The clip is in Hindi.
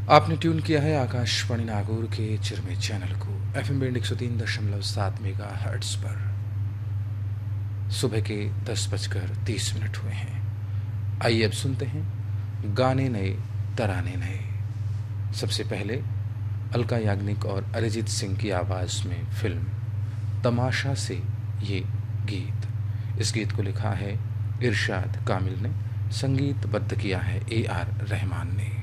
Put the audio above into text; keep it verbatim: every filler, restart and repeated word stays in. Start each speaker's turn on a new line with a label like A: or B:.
A: आपने ट्यून किया है आकाशवाणी नागौर के चिरमे चैनल को एफ एम बैंड एक सौ तीन दशमलव सात मेगा हर्ट्स पर। सुबह के दस बजकर तीस मिनट हुए हैं। आइए अब सुनते हैं गाने नए तराने नए। सबसे पहले अलका याग्निक और अरिजीत सिंह की आवाज़ में फिल्म तमाशा से ये गीत। इस गीत को लिखा है इरशाद कामिल ने, संगीतबद्ध किया है ए आर रहमान ने।